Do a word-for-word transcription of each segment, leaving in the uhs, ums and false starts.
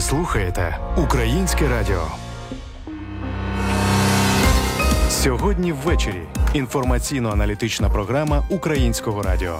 слухаєте Українське радіо. Сьогодні ввечері. Інформаційно-аналітична програма Українського радіо.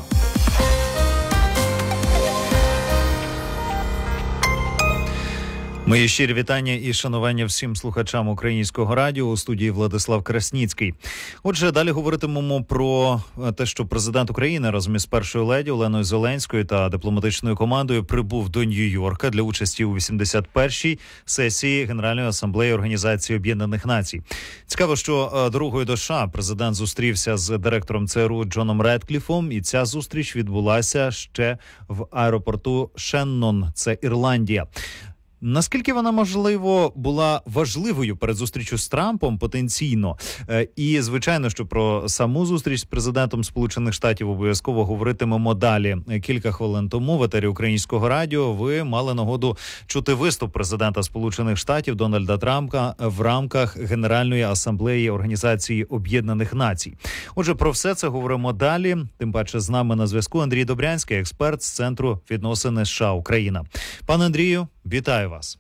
Мої щирі вітання і шанування всім слухачам Українського радіо. У студії Владислав Красніцький. Отже, далі говоритимемо про те, що президент України разом із першою леді Оленою Зеленською та дипломатичною командою прибув до Нью-Йорка для участі у вісімдесят першій сесії Генеральної асамблеї Організації Об'єднаних Націй. Цікаво, що дорогою до США президент зустрівся з директором ЦРУ Джоном Редкліфом, і ця зустріч відбулася ще в аеропорту Шеннон, це Ірландія. Наскільки вона, можливо, була важливою перед зустрічю з Трампом потенційно? І, звичайно, що про саму зустріч з президентом Сполучених Штатів обов'язково говоритимемо далі. Кілька хвилин тому в етері Українського радіо ви мали нагоду чути виступ президента Сполучених Штатів Дональда Трампа в рамках Генеральної асамблеї Організації Об'єднаних Націй. Отже, про все це говоримо далі. Тим паче з нами на зв'язку Андрій Добрянський, експерт з Центру відносин США-Україна. Пане Андрію, вітаю вас.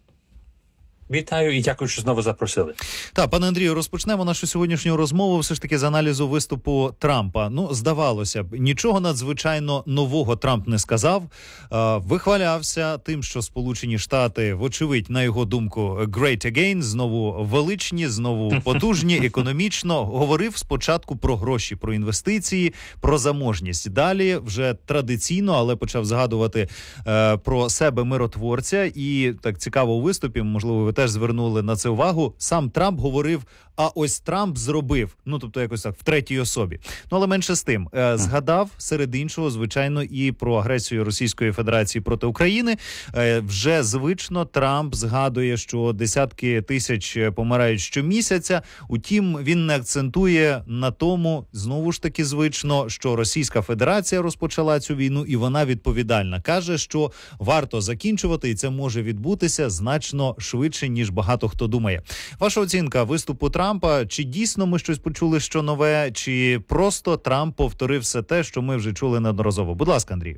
Вітаю і дякую, що знову запросили. Так, пане Андрію, розпочнемо нашу сьогоднішню розмову все ж таки з аналізу виступу Трампа. Ну, здавалося б, нічого надзвичайно нового Трамп не сказав. Е, вихвалявся тим, що Сполучені Штати, вочевидь, на його думку, great again, знову величні, знову потужні, економічно. Говорив спочатку про гроші, про інвестиції, про заможність. Далі вже традиційно, але почав згадувати е, про себе миротворця. І так цікаво у виступі, можливо, ви теж звернули на це увагу. Сам Трамп говорив, а ось Трамп зробив. Ну, тобто якось так, в третій особі. Ну, але менше з тим. Е, згадав, серед іншого, звичайно, і про агресію Російської Федерації проти України. Е, вже звично Трамп згадує, що десятки тисяч помирають щомісяця. Утім, він не акцентує на тому, знову ж таки звично, що Російська Федерація розпочала цю війну і вона відповідальна. Каже, що варто закінчувати, і це може відбутися значно швидше, ніж багато хто думає. Ваша оцінка виступу Трампа, чи дійсно ми щось почули, що нове, чи просто Трамп повторив все те, що ми вже чули неодноразово? Будь ласка, Андрію.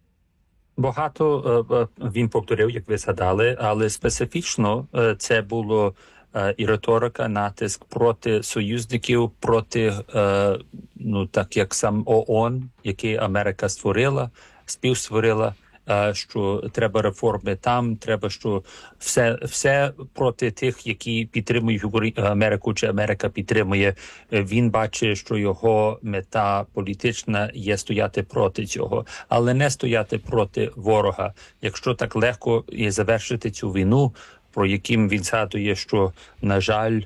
Багато він повторив, як ви згадали, але специфічно це було і риторика, натиск проти союзників, проти, ну так як сам ООН, який Америка створила, співстворила, що треба реформи там, треба, що все, все проти тих, які підтримують Америку, чи Америка підтримує. Він бачить, що його мета політична є стояти проти цього, але не стояти проти ворога. Якщо так легко є завершити цю війну, про яким він згадує, що, на жаль,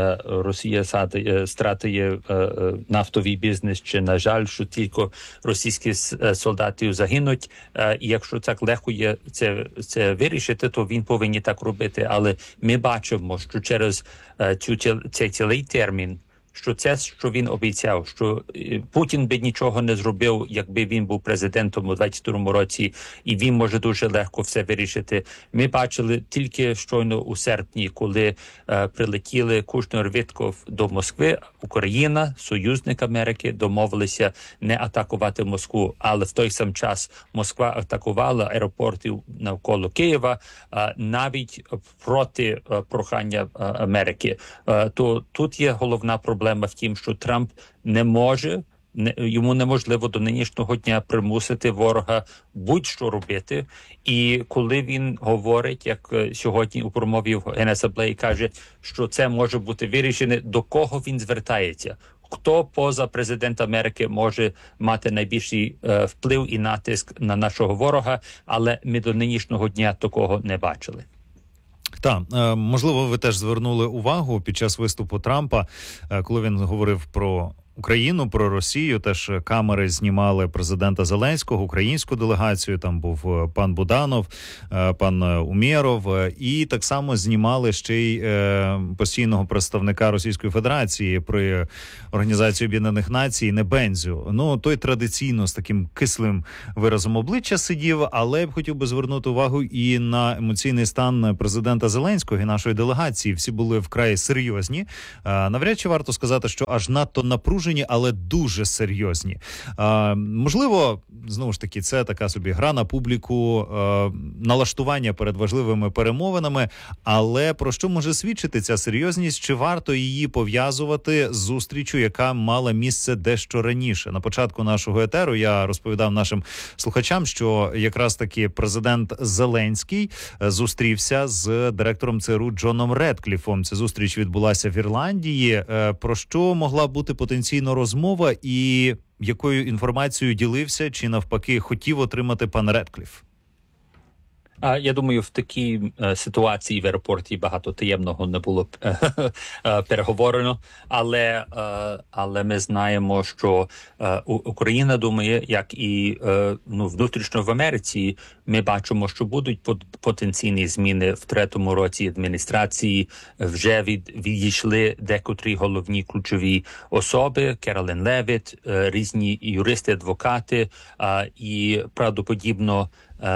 Росія стратує нафтовий бізнес, чи, на жаль, що тільки російські солдати загинуть. І якщо так легко є це, це вирішити, то він повинен так робити. Але ми бачимо, що через цю, цей цілий термін, що це, що він обіцяв, що Путін би нічого не зробив, якби він був президентом у двадцять другому році, і він може дуже легко все вирішити. Ми бачили тільки щойно у серпні, коли е, прилетіли Кушнер, Вітков до Москви, Україна, союзник Америки, домовилися не атакувати Москву, але в той сам час Москва атакувала аеропорти навколо Києва, е, навіть проти е, прохання е, Америки. Е, то тут є головна проблема. Проблема в тім, що Трамп не може, не, йому неможливо до нинішнього дня примусити ворога будь-що робити. І коли він говорить, як сьогодні у промові в Генасамблеї каже, що це може бути вирішено, до кого він звертається? Хто поза президентом Америки може мати найбільший е, вплив і натиск на нашого ворога? Але ми до нинішнього дня такого не бачили. Так, можливо, ви теж звернули увагу під час виступу Трампа, коли він говорив про Україну, про Росію. Теж камери знімали президента Зеленського, українську делегацію. Там був пан Буданов, пан Умєров. І так само знімали ще й постійного представника Російської Федерації при Організації Об'єднаних Націй Небензю. Ну, той традиційно з таким кислим виразом обличчя сидів, але я б хотів би звернути увагу і на емоційний стан президента Зеленського і нашої делегації. Всі були вкрай серйозні. Навряд чи варто сказати, що аж надто напружені напружені, але дуже серйозні. Е, можливо, знову ж таки, це така собі гра на публіку, е, налаштування перед важливими перемовинами, але про що може свідчити ця серйозність? Чи варто її пов'язувати з зустрічю, яка мала місце дещо раніше? На початку нашого етеру я розповідав нашим слухачам, що якраз таки президент Зеленський зустрівся з директором ЦРУ Джоном Редкліфом. Ця зустріч відбулася в Ірландії. Про що могла бути потенційно розмова і якою інформацією ділився, чи навпаки хотів отримати пан Редкліф? А я думаю, в такій е, ситуації в аеропорті багато таємного не було е, е, переговорено, але, е, але ми знаємо, що е, Україна думає, як і е, ну, внутрішньо в Америці, ми бачимо, що будуть потенційні зміни в третьому році адміністрації. Вже від, відійшли декотрі головні ключові особи, Керолін Левіт, е, різні юристи, адвокати е, і правдоподібно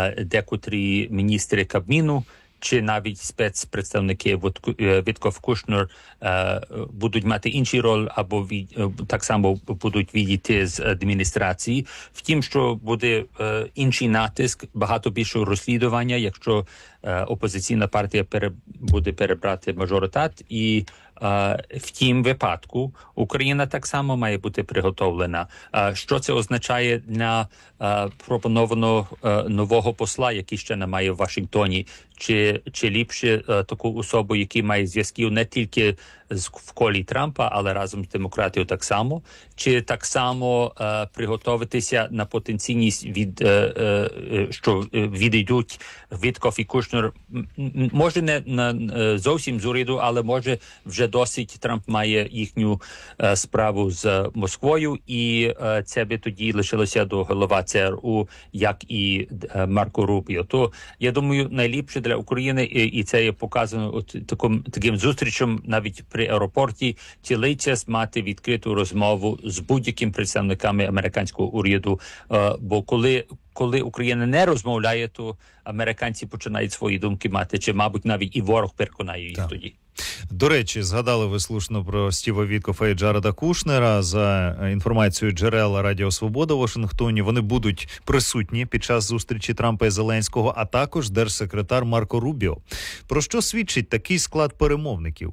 декотрі міністри Кабміну, чи навіть спецпредставники Вітков Кушнер будуть мати інший роль, або від, так само будуть відійти з адміністрації. Втім, що буде інший натиск, багато більшого розслідування, якщо опозиційна партія пере, буде перебрати мажоритет, і Uh, в тім випадку Україна так само має бути приготовлена. Uh, що це означає для uh, пропонованого uh, нового посла, який ще немає в Вашингтоні? Чи, чи ліпше uh, таку особу, який має зв'язків не тільки з, в колі Трампа, але разом з демократією так само? Чи так само uh, приготуватися на потенційність, від, uh, uh, що відійдуть Вітков і Кушнер? Може не на, uh, зовсім з уряду, але може вже досить Трамп має їхню е, справу з Москвою, і е, це би тоді лишилося до голова ЦРУ, як і е, Марко Рубіо. То, я думаю, найліпше для України, і, і це є показано от, таким, таким зустрічем навіть при аеропорті, цілий час мати відкриту розмову з будь-якими представниками американського уряду, е, бо коли Коли Україна не розмовляє, то американці починають свої думки мати, чи, мабуть, навіть і ворог переконає їх так. Тоді. До речі, згадали ви слушно про Стіва Віткофа і Джареда Кушнера. За інформацією джерела Радіо Свобода в Вашингтоні, вони будуть присутні під час зустрічі Трампа і Зеленського, а також держсекретар Марко Рубіо. Про що свідчить такий склад перемовників?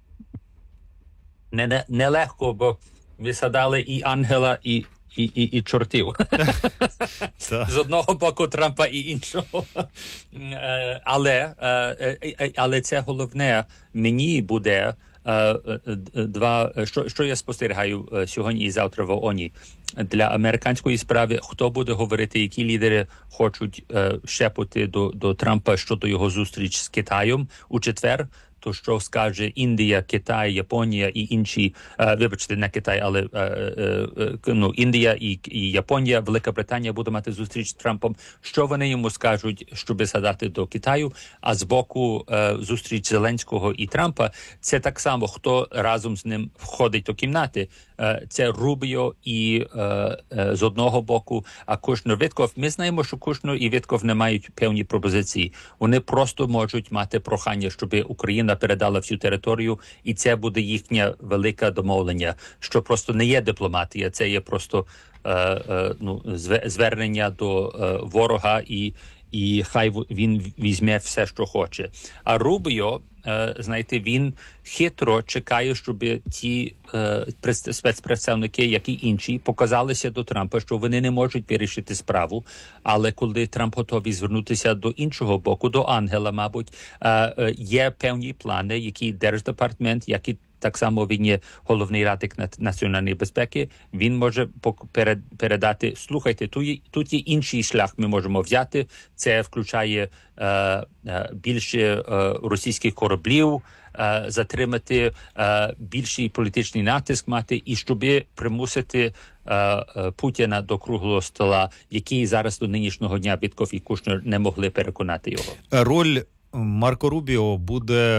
Не, не, не легко, бо ви згадали і ангела, і І, і, і чортів. З одного боку Трампа і іншого. Але, але це головне мені буде два, що, що я спостерігаю сьогодні і завтра в ООНі. Для американської справи, хто буде говорити, які лідери хочуть щепити до, до Трампа щодо його зустріч з Китаєм у четвер, то що скаже Індія, Китай, Японія і інші, е, вибачте, не Китай, але е, е, е, ну, Індія і, і Японія, Велика Британія буде мати зустріч з Трампом. Що вони йому скажуть, щоб згадати до Китаю? А з боку е, зустріч Зеленського і Трампа, це так само, хто разом з ним входить до кімнати. Е, це Рубіо і е, е, з одного боку, а Кушнер, Вітков. Ми знаємо, що Кушнер і Вітков не мають певні пропозиції. Вони просто можуть мати прохання, щоб Україна передала всю територію, і це буде їхнє велике домовлення, що просто не є дипломатія, це є просто е, е, ну, звернення до е, ворога, і, і хай він візьме все, що хоче. А Рубіо, е, знаєте, він хитро чекає, щоб ті е, спецпредставники, як і інші, показалися до Трампа, що вони не можуть вирішити справу. Але коли Трамп готовий звернутися до іншого боку, до ангела, мабуть, е, е, є певні плани, які Держдепартамент, як і так само він є головний радник національної безпеки, він може передати, слухайте, тут є, тут є інший шлях ми можемо взяти, це включає е, е, більше е, російських кораблів, е, затримати е, більший політичний натиск мати, і щоб примусити е, е, Путіна до круглого стола, який зараз до нинішнього дня Вітков і Кушнер не могли переконати його. Роль Марко Рубіо буде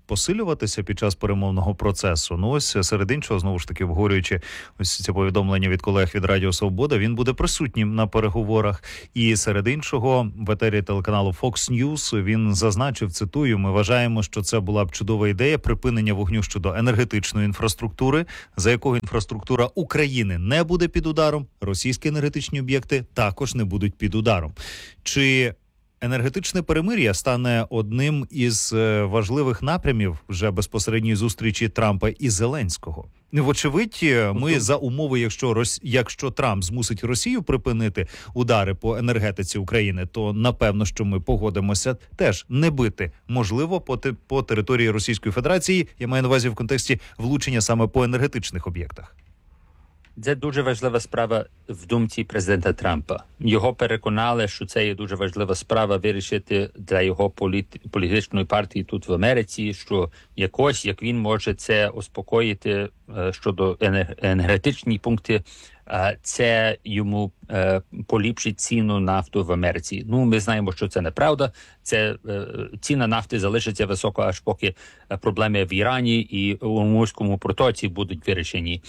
посилюватися під час перемовного процесу. Ну ось серед іншого, знову ж таки, обговорюючи ось це повідомлення від колег від Радіо Свобода, він буде присутнім на переговорах. І серед іншого в етері телеканалу Fox News він зазначив, цитую: "Ми вважаємо, що це була б чудова ідея припинення вогню щодо енергетичної інфраструктури, за якою інфраструктура України не буде під ударом, російські енергетичні об'єкти також не будуть під ударом". Чи енергетичне перемир'я стане одним із важливих напрямів вже безпосередньої зустрічі Трампа і Зеленського? Вочевидь, ми за умови, якщо Рос... якщо Трамп змусить Росію припинити удари по енергетиці України, то напевно, що ми погодимося теж не бити, можливо, по, те... по території Російської Федерації. Я маю на увазі в контексті влучення саме по енергетичних об'єктах. Це дуже важлива справа в думці президента Трампа. Його переконали, що це є дуже важлива справа вирішити для його політи... політичної партії тут в Америці, що якось, як він може це успокоїти щодо енергетичні пункти, це йому поліпшить ціну нафту в Америці. Ну, ми знаємо, що це неправда. Це ціна нафти залишиться високо, аж поки проблеми в Ірані і у Морському протоці будуть вирішені.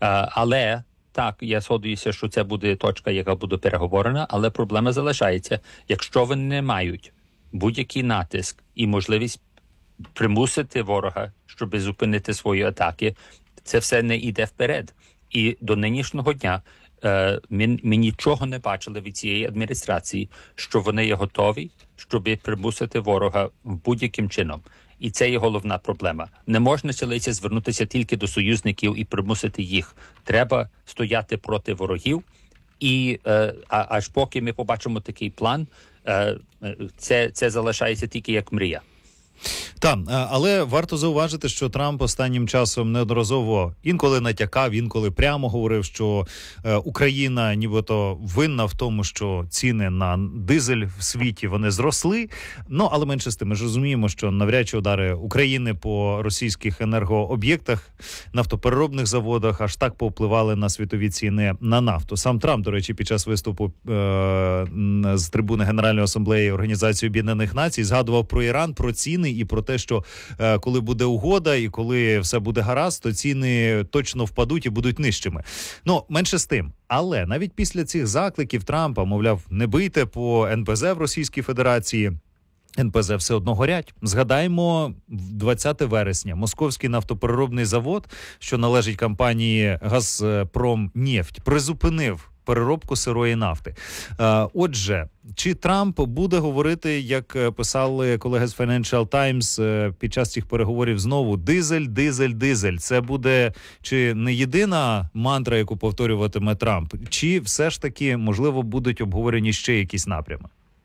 Але так, я згодуюся, що це буде точка, яка буде переговорена, але проблема залишається. Якщо вони не мають будь-який натиск і можливість примусити ворога, щоб зупинити свої атаки, це все не йде вперед. І до нинішнього дня е, ми, ми нічого не бачили від цієї адміністрації, що вони є готові, щоб примусити ворога будь-яким чином. І це є головна проблема. Не можна цілиться звернутися тільки до союзників і примусити їх. Треба стояти проти ворогів. І е, а, аж поки ми побачимо такий план, е, це, це залишається тільки як мрія. Так, але варто зауважити, що Трамп останнім часом неодноразово інколи натякав, інколи прямо говорив, що Україна нібито винна в тому, що ціни на дизель в світі вони зросли. Ну, але менше з тим, ми ж розуміємо, що навряд чи удари України по російських енергооб'єктах, нафтопереробних заводах аж так повпливали на світові ціни на нафту. Сам Трамп, до речі, під час виступу е- з трибуни Генеральної асамблеї Організації Об'єднаних Націй згадував про Іран, про ціни і про те, що е, коли буде угода і коли все буде гаразд, то ціни точно впадуть і будуть нижчими. Ну, менше з тим. Але навіть після цих закликів Трампа, мовляв, не бийте по ен пе зет в Російській Федерації, ен пе зет все одно горять. Згадаємо, двадцяте вересня Московський нафтопереробний завод, що належить компанії «Газпромнефть», призупинив переробку сирої нафти. Отже, чи Трамп буде говорити, як писали колеги з Financial Times під час цих переговорів знову, дизель, дизель, дизель? Це буде чи не єдина мантра, яку повторюватиме Трамп? Чи все ж таки, можливо, будуть обговорені ще якісь напрями?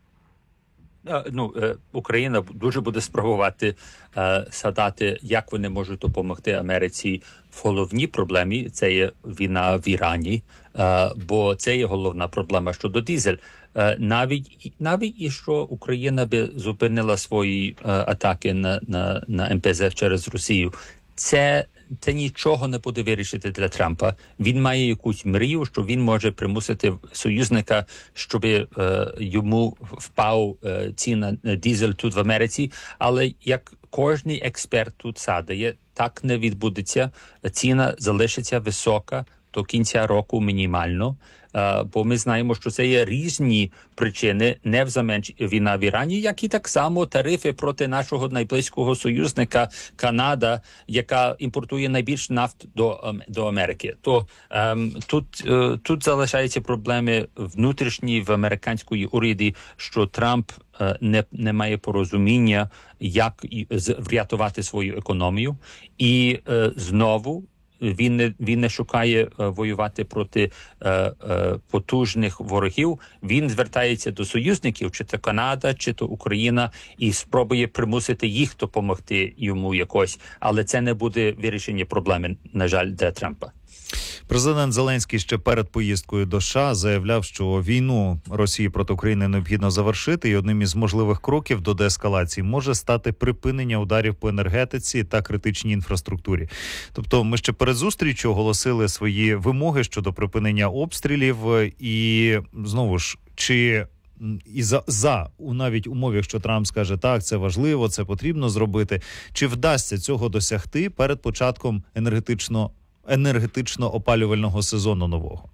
Ну, Україна дуже буде спробувати е, згадати, як вони можуть допомогти Америці в головній проблемі. Це є війна в Ірані, е, бо це є головна проблема щодо дизель. Е, навіть, навіть і що Україна би зупинила свої е, атаки на, на, на ен пе зет через Росію, це Це нічого не буде вирішити для Трампа. Він має якусь мрію, що він може примусити союзника, щоб е, йому впав е, ціна на дизель тут в Америці. Але як кожний експерт тут садає, так не відбудеться. Ціна залишиться висока до кінця року мінімально. Uh, бо ми знаємо, що це є різні причини, не взамен війна в Ірані, як і так само тарифи проти нашого найблизького союзника Канада, яка імпортує найбільш нафт до, до Америки. То um, тут, uh, тут залишаються проблеми внутрішні в американської уряді, що Трамп uh, не, не має порозуміння, як врятувати свою економію. І uh, знову Він не, він не шукає е, воювати проти е, е, потужних ворогів. Він звертається до союзників, чи то Канада, чи то Україна, і спробує примусити їх допомогти йому якось. Але це не буде вирішення проблеми, на жаль, для Трампа. Президент Зеленський ще перед поїздкою до США заявляв, що війну Росії проти України необхідно завершити, і одним із можливих кроків до деескалації може стати припинення ударів по енергетиці та критичній інфраструктурі. Тобто ми ще перед зустрічю оголосили свої вимоги щодо припинення обстрілів, і знову ж, чи і за, за у навіть умов, якщо Трамп скаже, так, це важливо, це потрібно зробити, чи вдасться цього досягти перед початком енергетично, енергетично-опалювального сезону нового?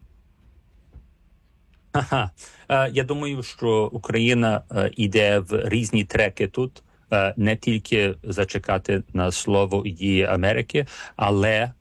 Ага. Я думаю, що Україна йде в різні треки тут, не тільки зачекати на слово і Америки, але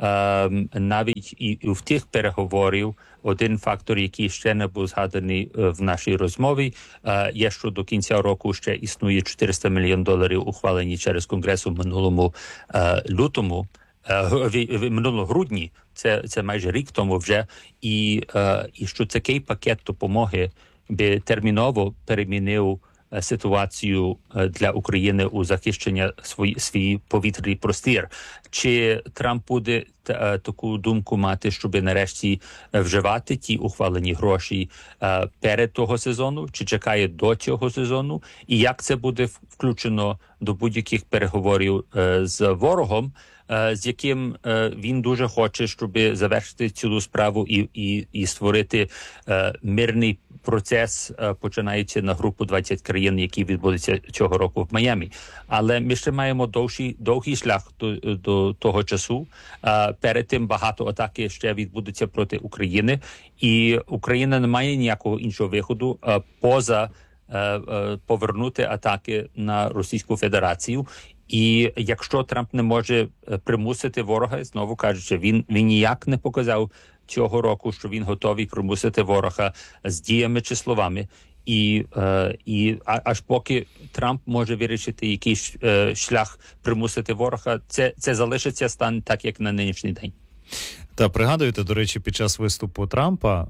навіть і в тих переговорів один фактор, який ще не був згаданий в нашій розмові, є, що до кінця року ще існує чотириста мільйонів доларів, ухвалені через Конгрес у минулому лютому, в, в минулому грудні, це, це майже рік тому вже, і, і що такий пакет допомоги би терміново перемінив ситуацію для України у захищення свій, свій повітряний простір. Чи Трамп буде та, таку думку мати, щоб нарешті вживати ті ухвалені гроші а, перед того сезону, чи чекає до цього сезону? І як це буде включено до будь-яких переговорів а, з ворогом, а, з яким а, він дуже хоче, щоб завершити цю справу і, і, і створити а, мирний процес, починаючи на групу двадцять країн, які відбудуться цього року в Майамі. Але ми ще маємо довший, довгий шлях до, до того часу. Перед тим багато атаки ще відбудуться проти України. І Україна не має ніякого іншого виходу поза повернути атаки на Російську Федерацію. І якщо Трамп не може примусити ворога, знову кажучи, він, він ніяк не показав цього року, що він готовий примусити ворога з діями чи словами. І, е, і а, аж поки Трамп може вирішити якийсь е, шлях примусити ворога, це, це залишиться стан так, як на нинішній день. Та пригадуєте, до речі, під час виступу Трампа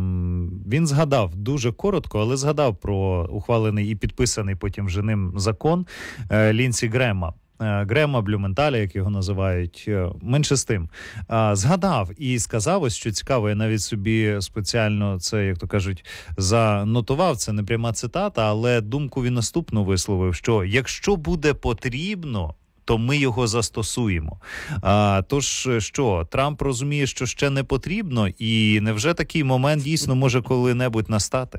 він згадав дуже коротко, але згадав про ухвалений і підписаний потім вже ним закон Лінсі Грема. Грема, Блюменталя, як його називають, менше з тим. Згадав і сказав, ось що цікаво, я навіть собі спеціально це, як то кажуть, занотував, це не пряма цитата, але думку він наступну висловив, що якщо буде потрібно, то ми його застосуємо. А, тож що, Трамп розуміє, що ще не потрібно, і невже такий момент дійсно може коли-небудь настати?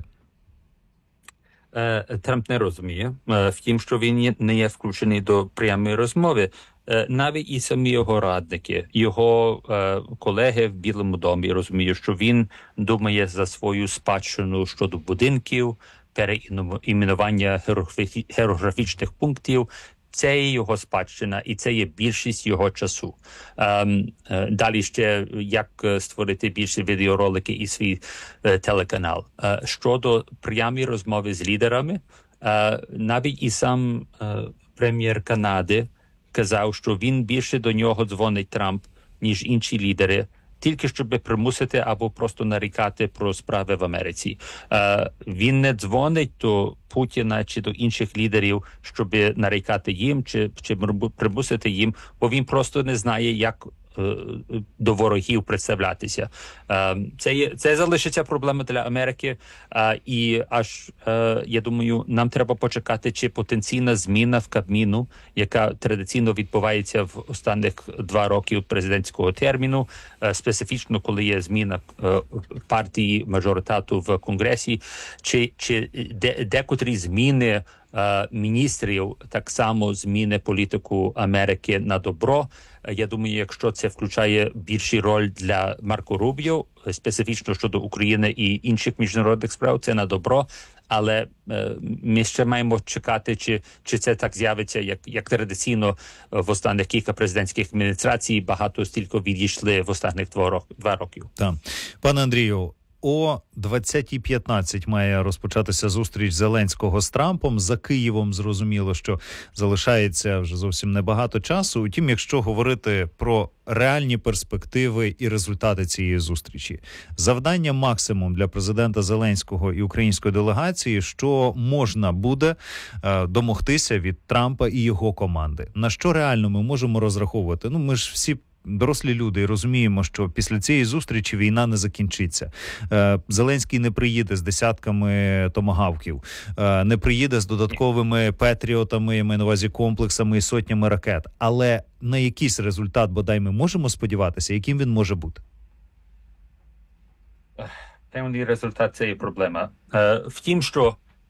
Трамп не розуміє, втім, що він не є включений до прямої розмови. Навіть і самі його радники, його колеги в Білому домі розуміють, що він думає за свою спадщину щодо будинків, переіменування географічних пунктів. Це є його спадщина, і це є більшість його часу. Ем, е, далі ще, як створити більше відеоролики і свій е, телеканал. Е, щодо прямої розмови з лідерами, е, навіть і сам е, прем'єр Канади казав, що він більше до нього дзвонить Трамп, ніж інші лідери, тільки щоб примусити або просто нарікати про справи в Америці. Е, він не дзвонить до Путіна чи до інших лідерів, щоб нарікати їм чи, чи примусити їм, бо він просто не знає, як е, до ворогів представлятися. Е, це, є, це залишиться проблема для Америки, е, і аж, е, я думаю, нам треба почекати, чи потенційна зміна в Кабміну, яка традиційно відбувається в останніх два роки президентського терміну, е, специфічно, коли є зміна е, партії мажоритату в Конгресі, чи, чи де, декотрі зміни е, міністрів так само зміни політику Америки на добро. Я думаю, якщо це включає більшу роль для Марко Рубіо, специфічно щодо України і інших міжнародних справ, це на добро. Але е, ми ще маємо чекати, чи, чи це так з'явиться, як, як традиційно в останніх кілька президентських адміністрацій багато стільки відійшли в останніх два роки. Так. Пане Андрію, о двадцятій п'ятнадцять має розпочатися зустріч Зеленського з Трампом. За Києвом зрозуміло, що залишається вже зовсім небагато часу. Утім, якщо говорити про реальні перспективи і результати цієї зустрічі, завдання максимум для президента Зеленського і української делегації, що можна буде е, домогтися від Трампа і його команди. На що реально ми можемо розраховувати? Ну, ми ж всі дорослі люди і розуміємо, що після цієї зустрічі війна не закінчиться. Зеленський не приїде з десятками томагавків, не приїде з додатковими петріотами, я маю на увазі комплексами і сотнями ракет. Але на якийсь результат, бодай, ми можемо сподіватися, яким він може бути? Певний результат – це є проблема. Втім, що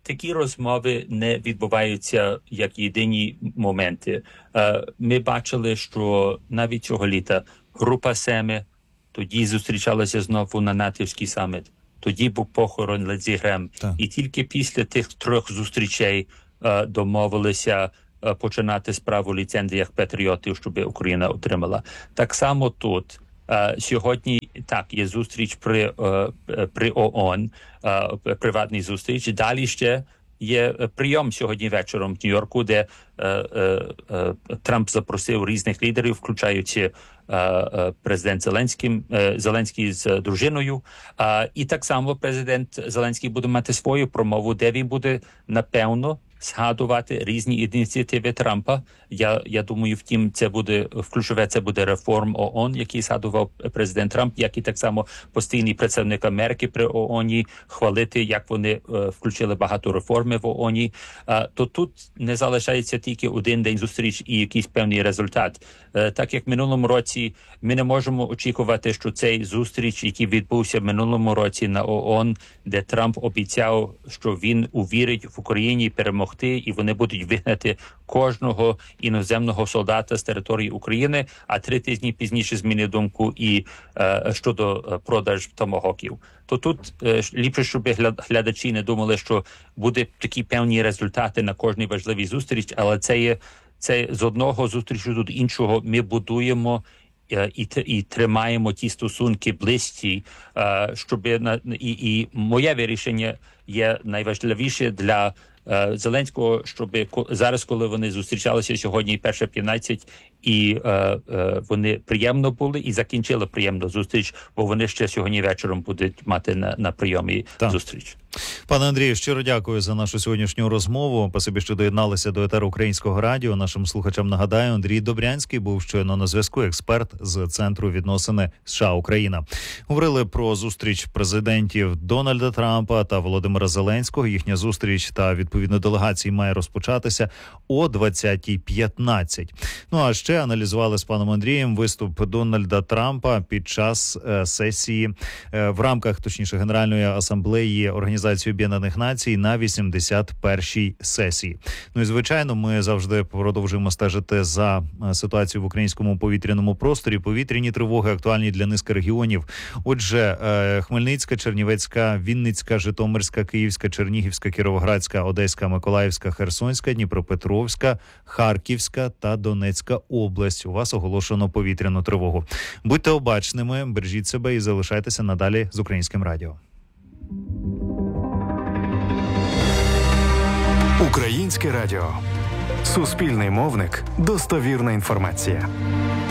такі розмови не відбуваються як єдині моменти. Е, ми бачили, що навіть цього літа група Семи тоді зустрічалася знову на натівський саміт. Тоді був похорон Линдзі Грем. Так. І тільки після тих трьох зустрічей е, домовилися е, починати справу в ліцензіях патріотів, щоб Україна отримала. Так само тут. Uh, сьогодні, так, є зустріч при, uh, при ООН, uh, приватний зустріч. Далі ще є прийом сьогодні вечором в Нью-Йорку, де uh, uh, uh, Трамп запросив різних лідерів, включаючи uh, uh, президент Зеленський, uh, Зеленський з дружиною. Uh, і так само президент Зеленський буде мати свою промову, де він буде, напевно, згадувати різні ініціативи Трампа. Я, я думаю, втім, це буде, ключове це буде реформ ООН, який згадував президент Трамп, як і так само постійний представник Америки при ООН, хвалити, як вони е, включили багато реформи в ООН. Е, то тут не залишається тільки один день зустріч і якийсь певний результат. Е, так як в минулому році ми не можемо очікувати, що цей зустріч, який відбувся в минулому році на ООН, де Трамп обіцяв, що він увірить в Україні перемогти, і вони будуть вигнати кожного іноземного солдата з території України, а три тижні пізніше змінив думку і е, щодо продаж томагоків. То тут е, ліпше, щоб глядачі не думали, що буде такі певні результати на кожній важливій зустріч, але це є це з одного зустрічу до іншого ми будуємо І, і тримаємо ті стосунки близькі, щоб і, і моє вирішення є найважливіше для uh, Зеленського, щоб зараз, коли вони зустрічалися сьогодні, перше п'ятнадцять, і uh, uh, вони приємно були і закінчили приємну зустріч, бо вони ще сьогодні вечором будуть мати на, на прийомі так. зустріч. Пане Андрію, щиро дякую за нашу сьогоднішню розмову. Спасибі, що доєдналися до етеру Українського радіо. Нашим слухачам нагадаю, Андрій Добрянський був щойно на зв'язку, експерт з Центру відносини США-Україна. Говорили про зустріч президентів Дональда Трампа та Володимира Зеленського. Їхня зустріч та, відповідно, делегації має розпочатися о двадцятій п'ятнадцять. Ну, а ще аналізували з паном Андрієм виступ Дональда Трампа під час е, сесії е, в рамках, точніше, Генеральної асамблеї Організації Об'єднаних Націй на вісімдесят першій сесії. Ну і, звичайно, ми завжди продовжуємо стежити за ситуацією в українському повітряному просторі. Повітряні тривоги актуальні для низки регіонів. Отже, Хмельницька, Чернівецька, Вінницька, Житомирська, Київська, Чернігівська, Кіровоградська, Одеська, Миколаївська, Херсонська, Дніпропетровська, Харківська та Донецька область. У вас оголошено повітряну тривогу. Будьте обачними, бережіть себе і залишайтеся надалі з Українським радіо. Українське радіо. Суспільний мовник. Достовірна інформація.